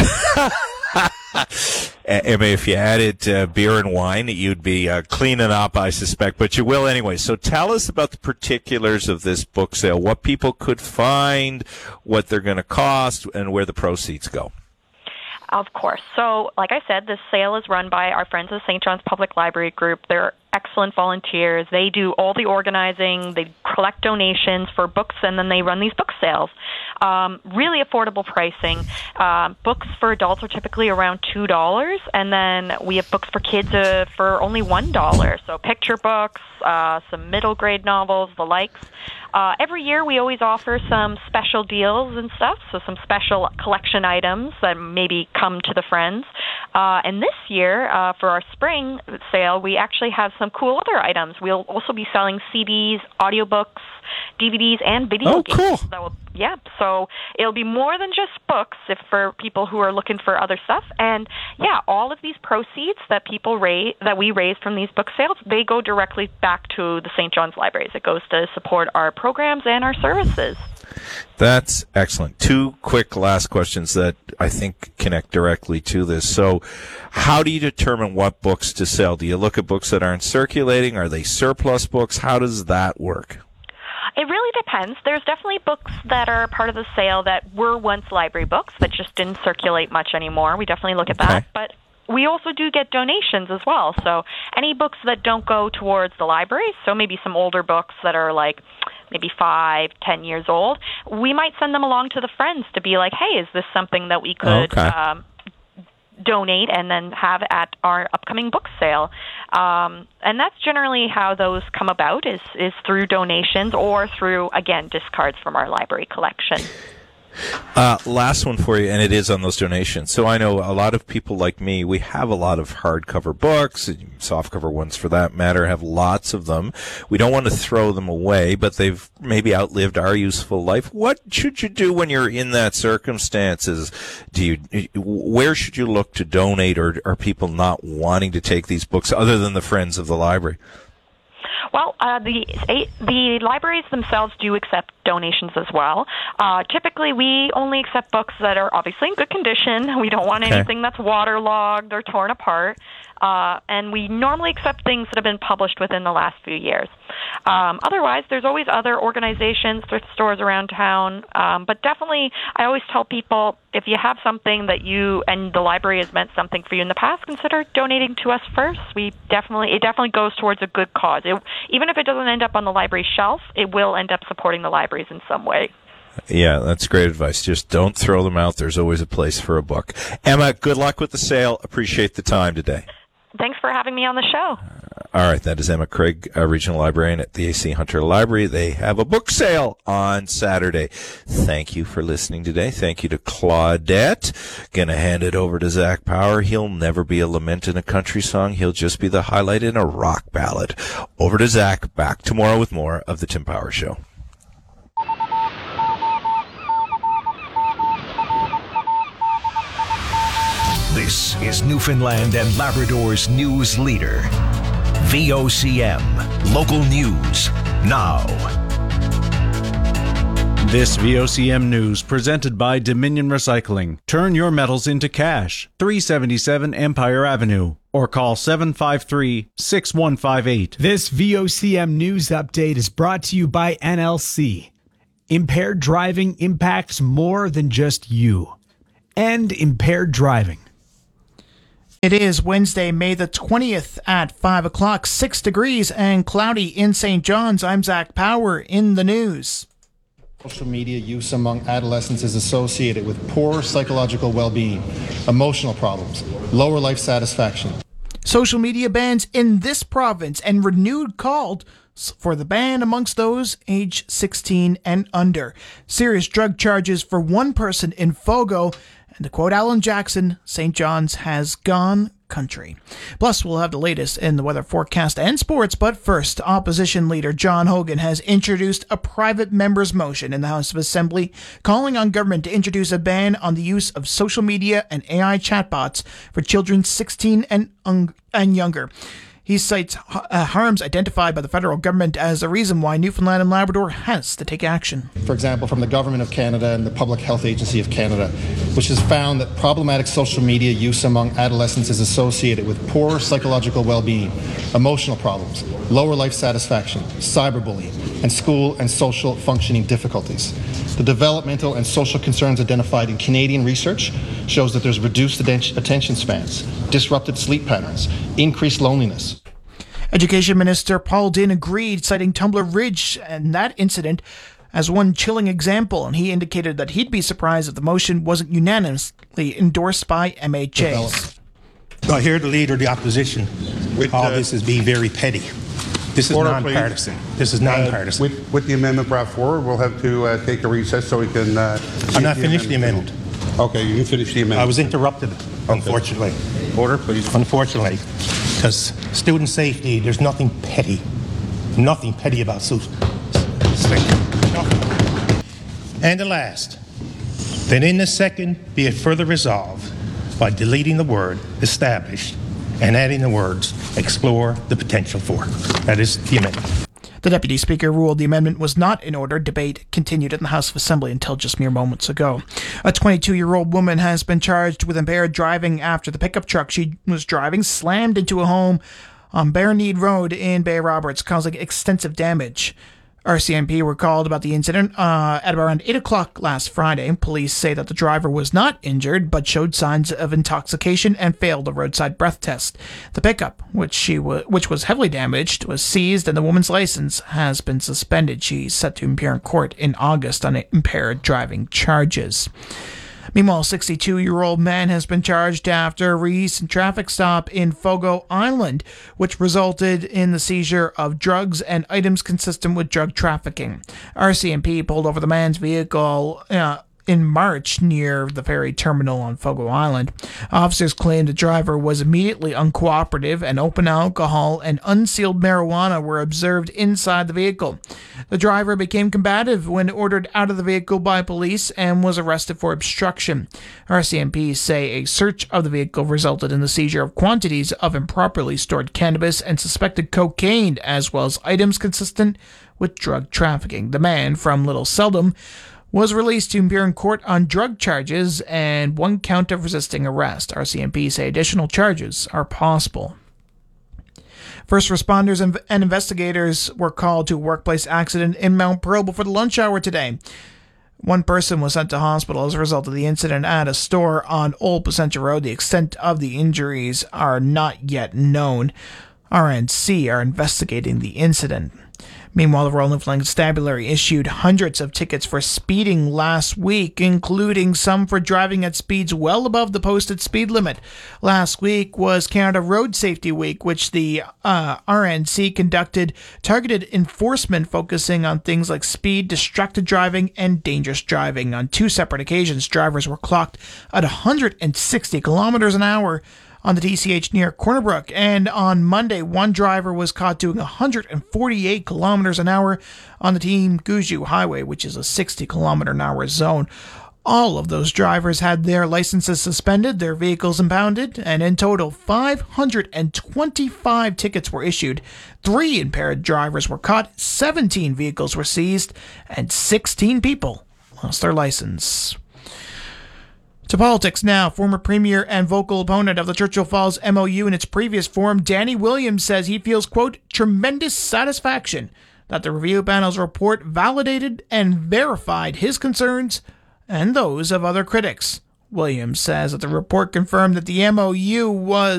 Emma, if you added beer and wine, you'd be cleaning up, I suspect, but you will anyway. So tell us about the particulars of this book sale, what people could find, what they're going to cost, and where the proceeds go. Of course. So, like I said, this sale is run by our Friends of St. John's Public Library group. They're excellent volunteers. They do all the organizing. They collect donations for books, and then they run these book sales. Really affordable pricing. Books for adults are typically around $2, and then we have books for kids for only $1. So picture books, some middle grade novels, the likes. Every year we always offer some special deals and stuff, so some special collection items that maybe come to the Friends. And this year, for our spring sale, we actually have some cool other items. We'll also be selling CDs, audiobooks, DVDs, and video games. Cool. So it'll be more than just books for people who are looking for other stuff. And yeah, all of these proceeds that we raise from these book sales, they go directly back to the St. John's Libraries. It goes to support our programs and our services. That's excellent. Two quick last questions that I think connect directly to this. So how do you determine what books to sell? Do you look at books that aren't circulating? Are they surplus books? How does that work? It really depends. There's definitely books that are part of the sale that were once library books that just didn't circulate much anymore. We definitely look at that. But we also do get donations as well. So any books that don't go towards the library, so maybe some older books that are like maybe 5, 10 years old, we might send them along to the Friends to be like, hey, is this something that we could donate and then have at our upcoming book sale? And that's generally how those come about, is through donations or through, again, discards from our library collection. Last one for you, and it is on those donations. So I know a lot of people like me, we have a lot of hardcover books, softcover ones for that matter, have lots of them. We don't want to throw them away, but they've maybe outlived our useful life. What should you do when you're in that circumstances? Where should you look to donate, or are people not wanting to take these books other than the Friends of the Library? Well, the libraries themselves do accept donations as well. Typically, we only accept books that are obviously in good condition. We don't want anything that's waterlogged or torn apart. and we normally accept things that have been published within the last few years. Otherwise, there's always other organizations, thrift stores around town, but definitely I always tell people, if you have something that you and the library has meant something for you in the past, consider donating to us first. It definitely goes towards a good cause. Even if it doesn't end up on the library shelf, it will end up supporting the libraries in some way. Yeah, that's great advice. Just don't throw them out. There's always a place for a book. Emma, good luck with the sale. Appreciate the time today. Thanks for having me on the show. All right, that is Emma Craig, Regional Librarian at the A.C. Hunter Library. They have a book sale on Saturday. Thank you for listening today. Thank you to Claudette. Gonna hand it over to Zach Power. He'll never be a lament in a country song. He'll just be the highlight in a rock ballad. Over to Zach. Back tomorrow with more of The Tim Power Show. This is Newfoundland and Labrador's news leader. VOCM. Local news. Now. This VOCM news presented by Dominion Recycling. Turn your metals into cash. 377 Empire Avenue. Or call 753-6158. This VOCM news update is brought to you by NLC. Impaired driving impacts more than just you. End impaired driving. It is Wednesday, May the 20th at 5 o'clock, 6 degrees and cloudy in St. John's. I'm Zach Power in the news. Social media use among adolescents is associated with poor psychological well-being, emotional problems, lower life satisfaction. Social media bans in this province and renewed call for the ban amongst those age 16 and under. Serious drug charges for one person in Fogo. And to quote Alan Jackson, St. John's has gone country. Plus, we'll have the latest in the weather forecast and sports. But first, Opposition Leader John Hogan has introduced a private member's motion in the House of Assembly calling on government to introduce a ban on the use of social media and AI chatbots for children 16 and younger. He cites harms identified by the federal government as a reason why Newfoundland and Labrador has to take action. For example, from the Government of Canada and the Public Health Agency of Canada, which has found that problematic social media use among adolescents is associated with poor psychological well-being, emotional problems, lower life satisfaction, cyberbullying, and school and social functioning difficulties. The developmental and social concerns identified in Canadian research shows that there's reduced attention spans, disrupted sleep patterns, increased loneliness. Education Minister Paul Dinn agreed, citing Tumbler Ridge and that incident as one chilling example, and he indicated that he'd be surprised if the motion wasn't unanimously endorsed by MHAs. I hear the Leader of the Opposition all this is being very petty. This is non-partisan. This is non-partisan. With the amendment brought forward, we'll have to take a recess so we can... I'm not finished the amendment. Okay, you can finish the amendment. I was interrupted, unfortunately. Order, please. Unfortunately. Because student safety, there's nothing petty. Nothing petty about safety. And the last, then in the second, be it further resolved by deleting the word established and adding the words explore the potential for. That is the amendment. The Deputy Speaker ruled the amendment was not in order. Debate continued in the House of Assembly until just mere moments ago. A 22-year-old woman has been charged with impaired driving after the pickup truck she was driving slammed into a home on Bareneed Road in Bay Roberts, causing extensive damage. RCMP were called about the incident at around 8 o'clock last Friday. Police say that the driver was not injured, but showed signs of intoxication and failed a roadside breath test. The pickup, which was heavily damaged, was seized, and the woman's license has been suspended. She's set to appear in court in August on impaired driving charges. Meanwhile, a 62-year-old man has been charged after a recent traffic stop in Fogo Island, which resulted in the seizure of drugs and items consistent with drug trafficking. RCMP pulled over the man's vehicle in March near the ferry terminal on Fogo Island. Officers claimed the driver was immediately uncooperative, and open alcohol and unsealed marijuana were observed inside the vehicle. The driver became combative when ordered out of the vehicle by police and was arrested for obstruction. RCMP say a search of the vehicle resulted in the seizure of quantities of improperly stored cannabis and suspected cocaine, as well as items consistent with drug trafficking. The man from Little Seldom was released to appear in court on drug charges and 1 count of resisting arrest. RCMP say additional charges are possible. First responders and investigators were called to a workplace accident in Mount Pearl before the lunch hour today. 1 person was sent to hospital as a result of the incident at a store on Old Placentia Road. The extent of the injuries are not yet known. RNC are investigating the incident. Meanwhile, the Royal Newfoundland Constabulary issued hundreds of tickets for speeding last week, including some for driving at speeds well above the posted speed limit. Last week was Canada Road Safety Week, which the RNC conducted targeted enforcement focusing on things like speed, distracted driving, and dangerous driving. On 2 separate occasions, drivers were clocked at 160 kilometers an hour on the TCH near Corner Brook, and on Monday, 1 driver was caught doing 148 kilometers an hour on the Team Guju Highway, which is a 60 kilometer an hour zone. All of those drivers had their licenses suspended, their vehicles impounded, and in total, 525 tickets were issued. 3 impaired drivers were caught, 17 vehicles were seized, and 16 people lost their license. To politics now. Former Premier and vocal opponent of the Churchill Falls MOU in its previous form, Danny Williams says he feels, quote, tremendous satisfaction that the review panel's report validated and verified his concerns and those of other critics. Williams says that the report confirmed that the MOU was